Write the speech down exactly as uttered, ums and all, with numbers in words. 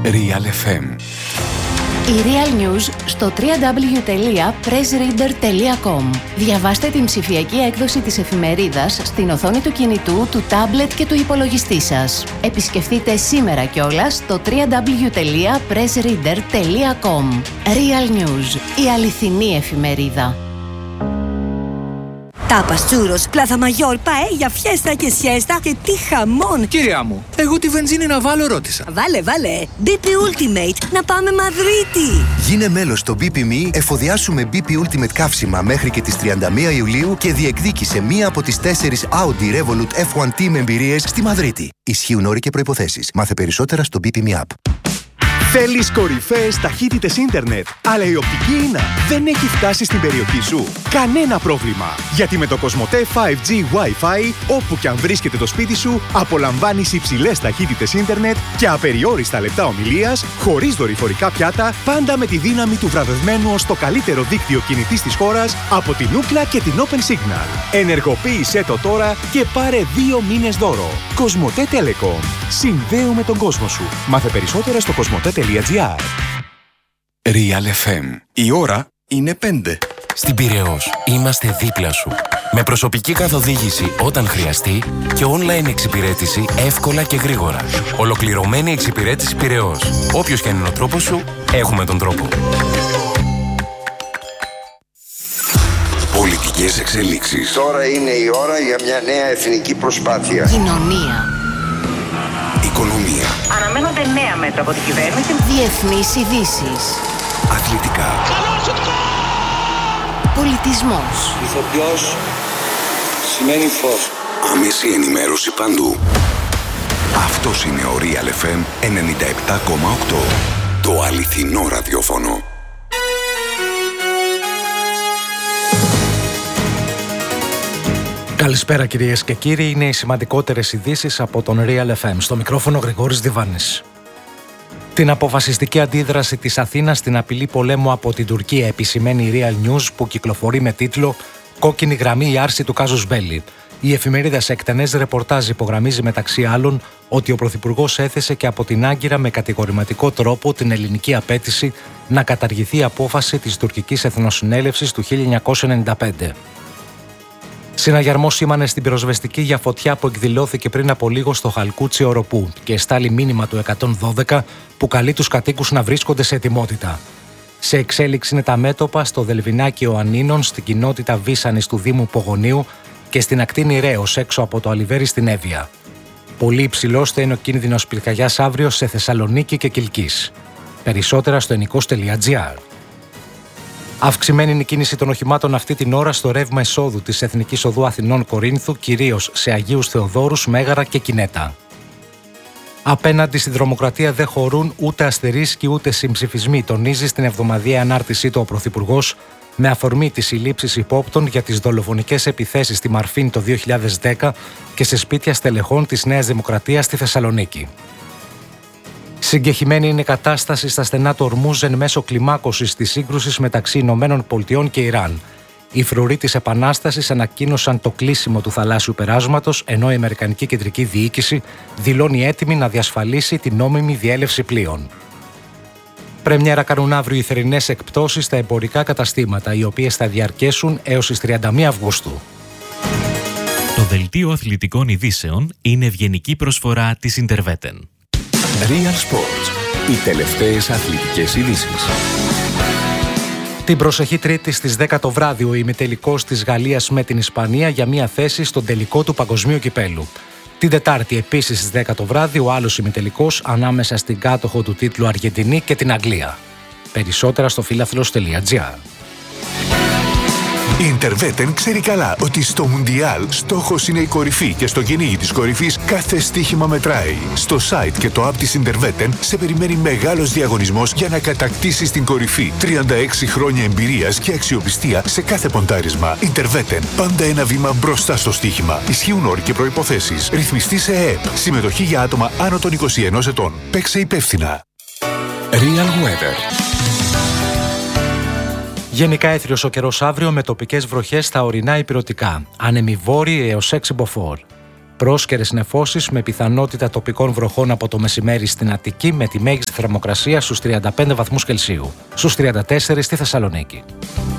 Real εφ εμ. Η Real News στο double-u double-u double-u τελεία press reader τελεία com. Διαβάστε την ψηφιακή έκδοση της εφημερίδας στην οθόνη του κινητού, του τάμπλετ και του υπολογιστή σας. Επισκεφτείτε σήμερα κιόλας το double-u double-u double-u τελεία press reader τελεία com. Real News, η αληθινή εφημερίδα. Τάπας, τσούρος, πλάθα μαγιόρ, παέλια, φιέστα και σιέστα και τι χαμόν! Κυρία μου, εγώ τη βενζίνη να βάλω ρώτησα. Βάλε, βάλε! μπι πι Ultimate, να πάμε Μαδρίτη! Γίνε μέλος στο μπι πι εμ ι, εφοδιάσουμε μπι πι Ultimate καύσιμα μέχρι και τις τριάντα μία Ιουλίου και διεκδίκησε μία από τις τέσσερις Audi Revolut εφ ουάν Team εμπειρίες στη Μαδρίτη. Ισχύουν όροι και προϋποθέσεις. Μάθε περισσότερα στο μπι πι εμ ι App. Θέλεις κορυφαίες ταχύτητες ίντερνετ, αλλά η οπτική ίνα δεν έχει φτάσει στην περιοχή σου? Κανένα πρόβλημα! Γιατί με το Κοσμοτέ φάιβ τζι Wi-Fi, όπου και αν βρίσκεται το σπίτι σου, απολαμβάνεις υψηλές ταχύτητες ίντερνετ και απεριόριστα λεπτά ομιλίας, χωρίς δορυφορικά πιάτα, πάντα με τη δύναμη του βραβευμένου ως το καλύτερο δίκτυο κινητής της χώρας από την Ookla και την Open Signal. Ενεργοποίησέ το τώρα και πάρε δύο μήνες δώρο. Κοσμοτέ Telecom. Συνδέουμε τον κόσμο σου. Μάθε περισσότερα στο κοσμοτέ τελεία τζι άρ. Real εφ εμ. Η ώρα είναι πέντε. Στην Πειραιώς είμαστε δίπλα σου. Με προσωπική καθοδήγηση όταν χρειαστεί και online εξυπηρέτηση εύκολα και γρήγορα. Ολοκληρωμένη εξυπηρέτηση Πειραιώς. Όποιος και αν είναι ο τρόπος σου, έχουμε τον τρόπο. Πολιτικές εξελίξεις. Τώρα είναι η ώρα για μια νέα εθνική προσπάθεια. Κοινωνία. Οικονομία. Αναμένονται νέα μέτρα από την κυβέρνηση. Διεθνείς ειδήσεις. Αθλητικά. Πολιτισμός. Ηθοποιός σημαίνει φως. Άμεση ενημέρωση παντού. Αυτός είναι ο Real εφ εμ ενενήντα επτά κόμμα οκτώ. Το αληθινό ραδιόφωνο. Καλησπέρα κυρίες και κύριοι, είναι οι σημαντικότερες ειδήσεις από τον Real εφ εμ. Στο μικρόφωνο Γρηγόρης Διβάνης. Την αποφασιστική αντίδραση της Αθήνας στην απειλή πολέμου από την Τουρκία επισημαίνει η Real News, που κυκλοφορεί με τίτλο «Κόκκινη γραμμή, η άρση του κάζους μπέλι». Η εφημερίδα σε εκτενές ρεπορτάζ υπογραμμίζει μεταξύ άλλων ότι ο Πρωθυπουργός έθεσε και από την Άγκυρα με κατηγορηματικό τρόπο την ελληνική απέτηση να καταργηθεί η απόφαση της τουρκικής εθνοσυνέλευσης του χίλια εννιακόσια ενενήντα πέντε. Συναγερμό σήμανε στην πυροσβεστική για φωτιά που εκδηλώθηκε πριν από λίγο στο Χαλκούτσι Οροπού και εστάλει μήνυμα του εκατόν δώδεκα που καλεί τους κατοίκους να βρίσκονται σε ετοιμότητα. Σε εξέλιξη είναι τα μέτωπα στο Δελβινάκι Ιωαννίνων, στην κοινότητα Βίσανης του Δήμου Πογονίου και στην ακτή Νηραίος έξω από το Αλιβέρι στην Εύβοια. Πολύ υψηλός θα είναι ο κίνδυνος πυρκαγιάς αύριο σε Θεσσαλονίκη και Κιλκής. Περισσότερα στο ενικός τελεία τζι άρ. Αυξημένη είναι η κίνηση των οχημάτων αυτή την ώρα στο ρεύμα εισόδου της Εθνικής Οδού Αθηνών Κορίνθου, κυρίως σε Αγίους Θεοδόρους, Μέγαρα και Κινέτα. Απέναντι στη δρομοκρατία δεν χωρούν ούτε αστερίσκοι ούτε συμψηφισμοί, τονίζει στην εβδομαδιαία ανάρτησή του ο Πρωθυπουργός, με αφορμή τις συλλήψεις υπόπτων για τις δολοφονικές επιθέσεις στη Μαρφίν το δύο χιλιάδες δέκα και σε σπίτια στελεχών της Νέας Δημοκρατίας στη Θεσσαλονίκη. Συγκεχημένη είναι η κατάσταση στα στενά του Ορμούζ εν μέσω κλιμάκωσης της σύγκρουσης μεταξύ Ηνωμένων Πολιτειών και Ιράν. Οι φρουροί της Επανάστασης ανακοίνωσαν το κλείσιμο του θαλάσσιου περάσματος, ενώ η Αμερικανική Κεντρική Διοίκηση δηλώνει έτοιμη να διασφαλίσει την νόμιμη διέλευση πλοίων. Πρεμιέρα κάνουν αύριο οι θερινές εκπτώσεις στα εμπορικά καταστήματα, οι οποίες θα διαρκέσουν έως τις τριάντα μία Αυγούστου. Το δελτίο αθλητικών ειδήσεων είναι ευγενική προσφορά της Interveten. Real Sports. Οι τελευταίες αθλητικές ειδήσεις. Την προσεχή Τρίτη στις δέκα το βράδυ ο ημιτελικός της Γαλλίας με την Ισπανία για μια θέση στον τελικό του Παγκοσμίου Κυπέλου. Την Τετάρτη επίσης στις δέκα το βράδυ ο άλλος ημιτελικός ανάμεσα στην κάτοχο του τίτλου Αργεντινή και την Αγγλία. Περισσότερα στο φίλαθλος τελεία τζι άρ. Η Interveten ξέρει καλά ότι στο Μουντιάλ στόχος είναι η κορυφή και στο κυνήγι της κορυφής κάθε στοίχημα μετράει. Στο site και το app της Interveten σε περιμένει μεγάλος διαγωνισμός για να κατακτήσεις την κορυφή. τριάντα έξι χρόνια εμπειρίας και αξιοπιστία σε κάθε ποντάρισμα. Interveten. Πάντα ένα βήμα μπροστά στο στοίχημα. Ισχύουν όροι και προϋποθέσεις. Ρυθμιστή σε ΕΕΠ. Συμμετοχή για άτομα άνω των είκοσι ενός ετών. Παίξε υπεύθυνα. Real Weather. Γενικά έθριος ο καιρός αύριο με τοπικές βροχές στα ορεινά ηπειρωτικά. Άνεμοι βόρειοι έως έξι μποφόρ. Πρόσκαιρες νεφώσεις με πιθανότητα τοπικών βροχών από το μεσημέρι στην Αττική με τη μέγιστη θερμοκρασία στους τριάντα πέντε βαθμούς Κελσίου, στους τριάντα τέσσερα στη Θεσσαλονίκη.